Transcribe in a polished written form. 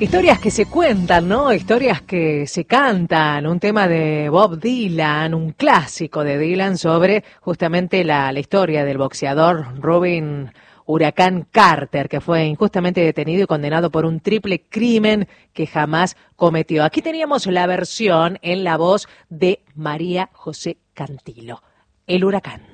Historias que se cuentan, ¿no? Historias que se cantan. Un tema de Bob Dylan, un clásico de Dylan sobre justamente la historia del boxeador Rubin Huracán Carter, que fue injustamente detenido y condenado por un triple crimen que jamás cometió. Aquí teníamos la versión en la voz de María José Cantilo, El Huracán.